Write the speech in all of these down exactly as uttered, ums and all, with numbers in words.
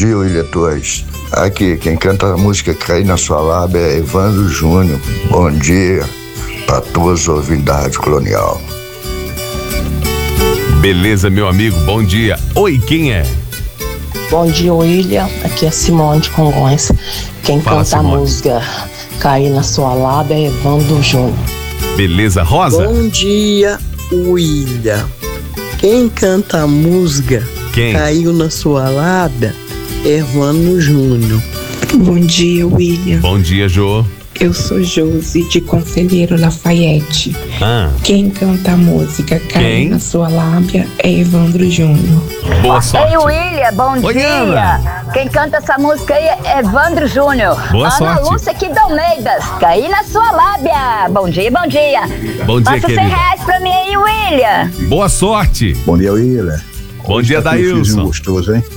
dia, William Torres. Aqui, quem canta a música Cair na Sua Lábia é Evandro Júnior. Bom dia para todos os ouvintes da Rádio Colonial. Beleza, meu amigo, bom dia. Oi, quem é? Bom dia, William. Aqui é Simone de Congonhas. Quem Fala, canta Simone. a música Cair na Sua Lábia é Evandro Júnior. Beleza, Rosa? Bom dia, William. Quem canta a música Quem? Caiu na Sua Lábia é Evandro Júnior. Bom dia, William. Bom dia, Jô. Eu sou Josi de Conselheiro Lafayette. Ah, Quem canta a música Quem? Cair na Sua Lábia é Evandro Júnior. boa sorte. Ei, William, bom Oi, dia. Ana. Quem canta essa música aí é Evandro Júnior. Boa Ana sorte. Lúcia aqui de Almeidas. Caí na sua lábia. Bom dia, bom dia. Bom dia, Passa cem querida. reais pra mim aí, William. Boa sorte. Bom dia, William. Bom dia, Tá aqui um Daílson. filho gostoso, hein?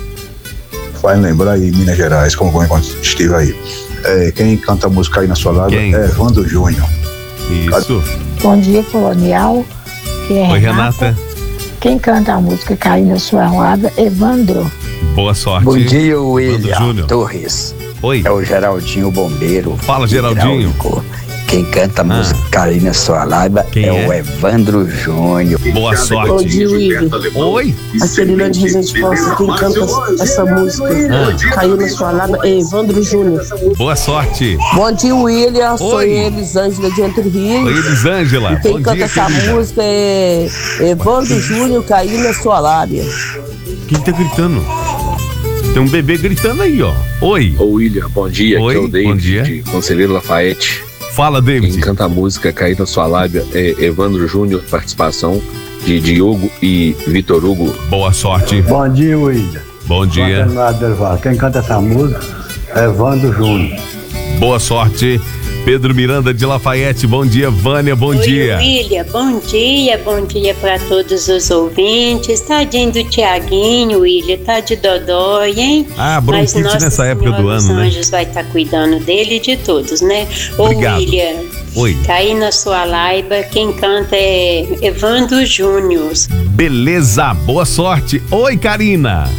Faz lembrar aí Minas Gerais, como foi quando estive aí. É, quem canta a música Cair na Sua Lábia Quem? é Evandro Júnior. Isso. Bom dia, Colonial. Que é Oi, Renata. Quem canta a música Cair na Sua Lábia é Evandro. Boa sorte. Bom dia, Evandro William Júnior. Torres. Oi. É o Geraldinho Bombeiro. Fala, Geraldinho. hidráulico. Quem canta a música Cair na Sua Lábia Quem é, é? o Evandro Júnior. Boa Bom sorte. dia, William. Oi. A Celina de Resende Costa, quem canta essa música Caiu na Sua Lábia é Evandro Júnior. Boa sorte. Bom dia, William. Sou Oi. Elisângela de Entre Rios. Oi, Elisângela. Quem Bom canta dia, essa querida. música é Evandro Júnior, Cair na Sua Lábia. Quem tá gritando? Tem um bebê gritando aí, ó. Oi. Ô William, bom dia, Oi, aqui é o David bom dia. de Conselheiro Lafayette. Fala, Quem David. canta a música Cair na Sua Lábia é Evandro Júnior, participação de Diogo e Vitor Hugo. Boa sorte. Bom dia, William. Bom dia. Quem canta essa música é Evandro Júnior. Boa sorte. Pedro Miranda de Lafayette. Bom dia, Vânia. Bom Oi, dia. William, bom dia, bom dia para todos os ouvintes. Tadinho do Tiaguinho, William, tá de dodói, hein? Ah, Mas bronquite Nossa nessa época Senhora do dos ano, né? Anjos vai estar cuidando dele e de todos, né? Ô, Obrigado. William, Oi. cair na sua laiba, quem canta é Evandro Júnior. Beleza. Boa sorte. Oi, Karina.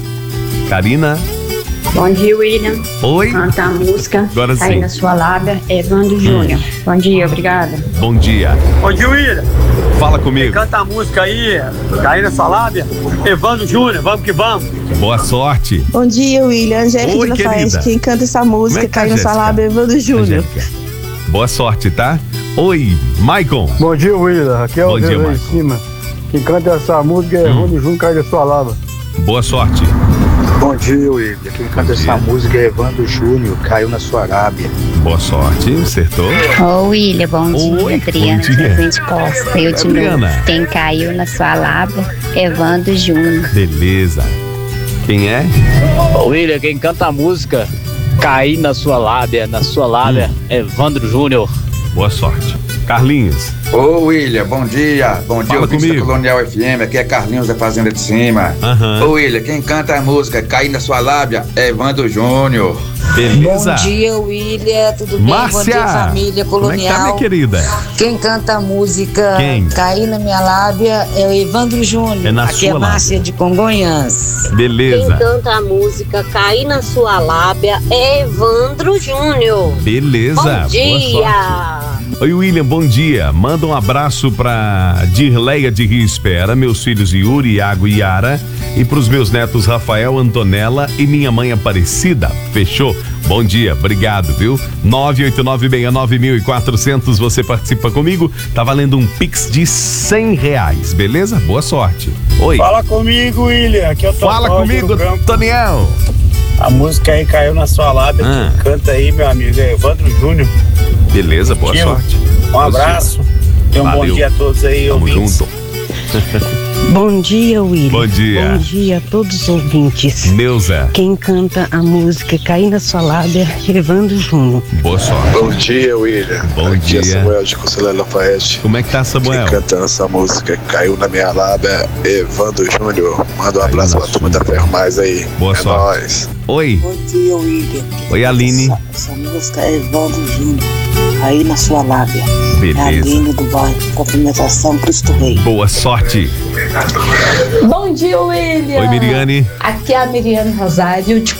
Karina. Bom dia, William. Oi. Canta a música Agora Cair sim. na Sua Lábia é Evandro Júnior. Bom dia, obrigada. Bom dia. Bom dia, William. Fala comigo. Canta a música aí, Cair na Sua Lábia, Evandro Júnior. Vamos que vamos. Boa sorte. Bom dia, William. Angélica Oi, de Lafayette. querida. Quem canta essa Como música é que tá, Caiu na Sua Jéssica? Lábia é Evandro Júnior. Angélica. Boa sorte, tá? Oi, Maicon. Bom dia, William. Aqui é Bom o dia, Zé em Marco. cima. Quem canta essa música é Evandro Júnior, Cair na Sua Lábia. Boa sorte. Bom dia, William. Quem canta essa música é Evandro Júnior, Caiu na Sua Lábia. Boa sorte. Acertou. Ô, William, bom dia. Oi, Adriana bom dia. de Resende Costa. Eu de Adriana. novo. Quem caiu na sua lábia é Evandro Júnior. Beleza. Quem é? William, quem canta a música Cair na Sua Lábia, na Sua Lábia, é Evandro Júnior. Boa sorte. Carlinhos. Ô William, bom dia. Bom dia, Fala ouvintes da comigo. Colonial F M. Aqui é Carlinhos da Fazenda de Cima. Aham. Ô William, quem canta a música Cair na Sua Lábia é Evandro Júnior. Beleza. Bom dia, William. Tudo bem? Márcia. Bom dia, família Como é que colonial. tá, minha querida? Quem canta a música Quem? Cair na Minha Lábia é o Evandro Júnior. É na Aqui sua é lábia. Márcia de Congonhas. Beleza. canta a música Cair na sua lábia é Evandro Júnior. Beleza. Boa sorte. Oi, William, bom dia. Manda um abraço pra Dirleia de Rio Espera, meus filhos Yuri, Iago e Yara, e pros meus netos Rafael, Antonella e minha mãe Aparecida. Fechou? Bom dia, obrigado, viu? nove oito nove seis nove quatro zero zero, você participa comigo. Tá valendo um Pix de cem reais, beleza? Boa sorte. Oi. Fala comigo, William. Aqui é o Fala Totó de comigo, Ouro Branco. Toniel. A música aí Caiu na Sua Lábia. Ah. Quem canta aí, meu amigo, é Evandro Júnior. Beleza, boa Tio, sorte. Um abraço. E um Valeu. bom dia a todos aí, Tamo ouvintes. junto. Bom dia, William. Bom dia. Bom dia a todos os ouvintes. Neuza. Quem canta a música Cair na Sua Lábia é Evandro Júnior. Boa sorte. Bom dia, William. Bom Aqui dia. é Samuel de Conselheiro Lafayette. Como é que tá, Samuel? Quem canta essa música Caiu na Minha Lábia é Evandro Júnior. Manda um Caiu abraço na pra turma da Ferro Mais aí. Boa é sorte. nóis. Oi. Bom dia, William. Oi, Aline. Essa, essa música é Evandro Júnior. Aí na Sua Lábia. Beleza. É a Aline do bairro. Cumprimentação Cristo Rei. Boa sorte. Bom dia, William. Oi, Miriane. Aqui é a Miriane Rosário, de